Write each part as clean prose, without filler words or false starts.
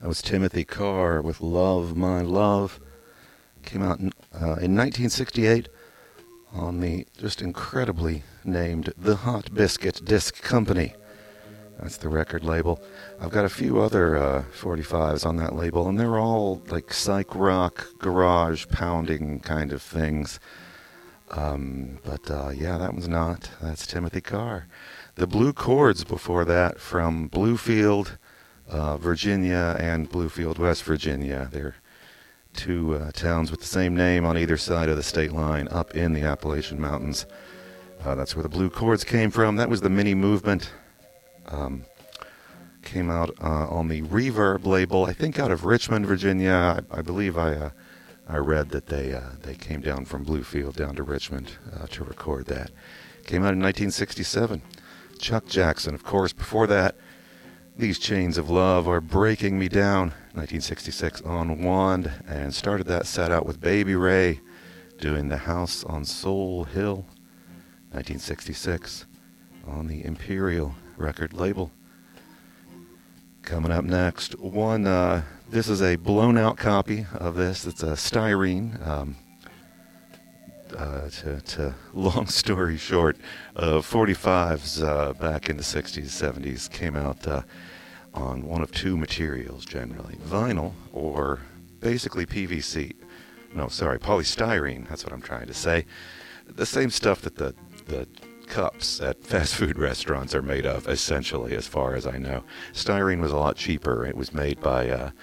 That was Timothy Carr with Love My Love. Came out in 1968 on the just incredibly named The Hot Biscuit Disc Company. That's the record label. I've got a few other 45s on that label, and they're all like psych rock, garage pounding kind of things. Yeah, that one's not. That's Timothy Carr. The Blue Chords before that from Bluefield, Virginia, and Bluefield, West Virginia. They're two towns with the same name on either side of the state line up in the Appalachian Mountains. That's where the Blue Chords came from. That was the Mini Movement. Came out on the Reverb label, I think out of Richmond, Virginia. I believe I read that they came down from Bluefield down to Richmond to record that. Came out in 1967. Chuck Jackson, of course. Before that, These Chains of Love Are Breaking Me Down, 1966 on Wand, and started that set out with Baby Ray doing The House on Soul Hill, 1966 on the Imperial record label. Coming up next, this is a blown out copy of this. It's a Styrene. To long story short, 45s back in the 60s, 70s came out on one of two materials generally, vinyl or basically PVC. No, sorry, polystyrene, that's what I'm trying to say. The same stuff that the cups at fast food restaurants are made of, essentially, as far as I know. Styrene was a lot cheaper. It was made by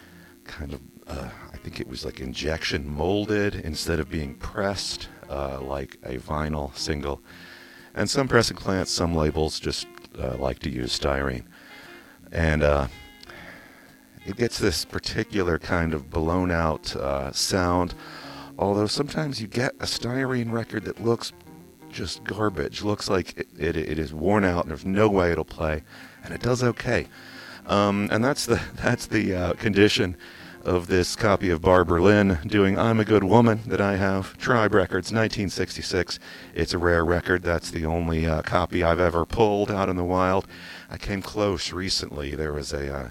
I think it was like injection molded instead of being pressed like a vinyl single. And some pressing plants, some labels just like to use styrene. And it gets this particular kind of blown out sound, although sometimes you get a styrene record that looks just garbage. Looks like it is worn out and there's no way it'll play, and it does okay. And that's the condition of this copy of Barbara Lynn doing I'm a Good Woman that I have. Tribe Records, 1966. It's a rare record. That's the only copy I've ever pulled out in the wild. I came close recently. There was a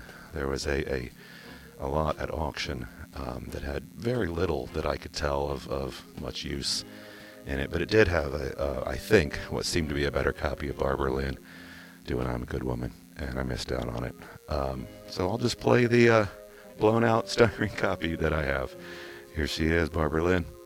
lot at auction that had very little that I could tell of much use in it, but it did have I think what seemed to be a better copy of Barbara Lynn doing I'm a Good Woman, and I missed out on it. So I'll just play the blown out styrene copy that I have. Here she is, Barbara Lynn.